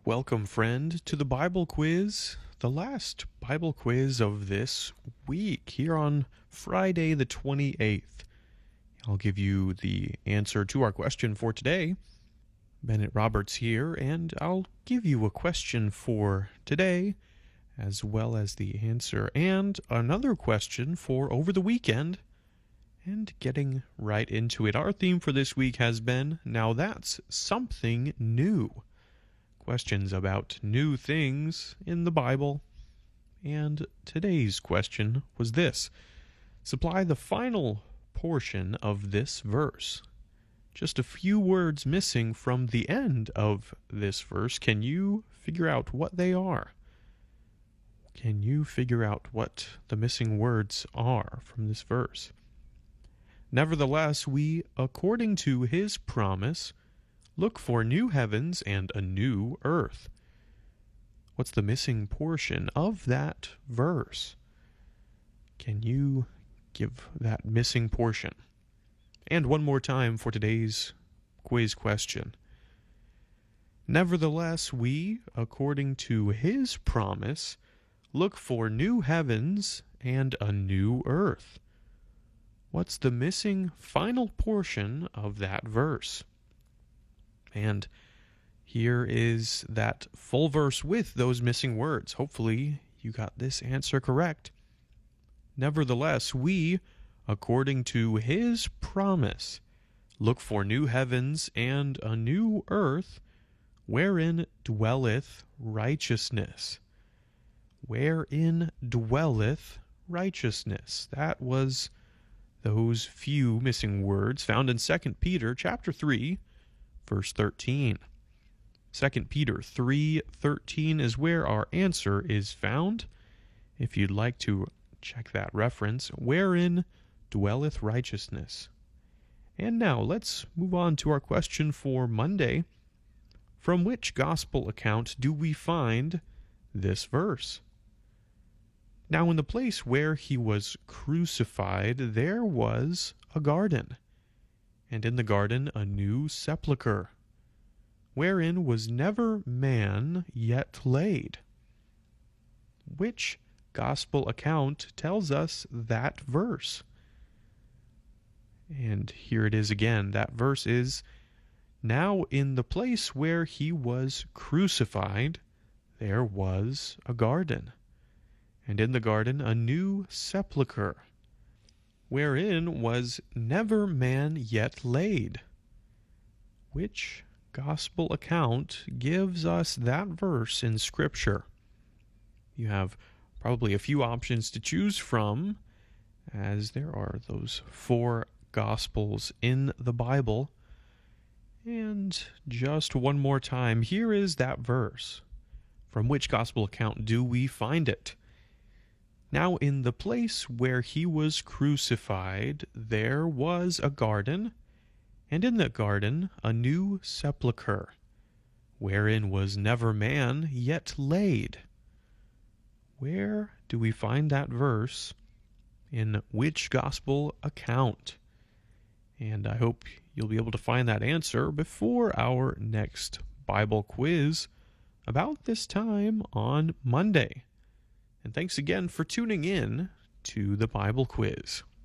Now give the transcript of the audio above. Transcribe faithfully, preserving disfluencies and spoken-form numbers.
Welcome, friend, to the Bible quiz, the last Bible quiz of this week, here on Friday the twenty-eighth. I'll give you the answer to our question for today. Bennett Roberts here, and I'll give you a question for today, as well as the answer, and another question for over the weekend. And getting right into it, our theme for this week has been, Now That's Something New. Questions about new things in the Bible. And today's question was this: supply the final portion of this verse. Just a few words missing from the end of this verse. Can you figure out what they are? Can you figure out what the missing words are from this verse? Nevertheless, we, according to his promise, look for new heavens and a new earth. What's the missing portion of that verse? Can you give that missing portion? And one more time for today's quiz question. Nevertheless, we, according to his promise, look for new heavens and a new earth. What's the missing final portion of that verse? And here is that full verse with those missing words. Hopefully you got this answer correct. Nevertheless, we, according to his promise, look for new heavens and a new earth, wherein dwelleth righteousness. Wherein dwelleth righteousness. That was those few missing words found in Second Peter chapter three, verse thirteen. Second Peter three thirteen is where our answer is found. If you'd like to check that reference, wherein dwelleth righteousness. And now let's move on to our question for Monday. From which gospel account do we find this verse? Now, in the place where he was crucified, there was a garden, and in the garden a new sepulchre, wherein was never man yet laid. Which gospel account tells us that verse? And here it is again. That verse is, Now in the place where he was crucified, there was a garden, and in the garden a new sepulchre, wherein was never man yet laid. Which gospel account gives us that verse in Scripture? You have probably a few options to choose from, as there are those four gospels in the Bible. And just one more time, here is that verse. From which gospel account do we find it? Now in the place where he was crucified, there was a garden, and in that garden a new sepulchre, wherein was never man yet laid. Where do we find that verse? In which gospel account? And I hope you'll be able to find that answer before our next Bible quiz about this time on Monday. And thanks again for tuning in to the Bible quiz.